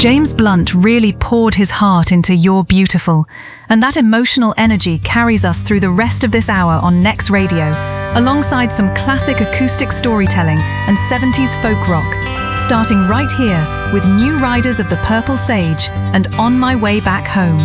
James Blunt really poured his heart into You're Beautiful, and that emotional energy carries us through the rest of this hour on Next Radio, alongside some classic acoustic storytelling and 70s folk rock, starting right here with New Riders of the Purple Sage and On My Way Back Home.